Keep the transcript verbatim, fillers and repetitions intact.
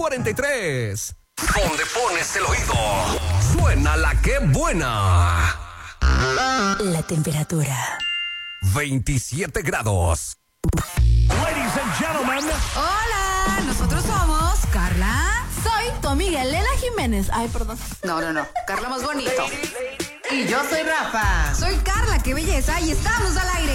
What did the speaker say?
cuarenta y tres. Donde pones el oído, suena la que buena. La temperatura. veintisiete grados. Ladies and gentlemen. Hola, nosotros somos Carla. Soy tu amiga Elena Jiménez. Ay, perdón. No, no, no. Carla más bonito. Y yo soy Rafa. Soy Carla, qué belleza. Y estamos al aire.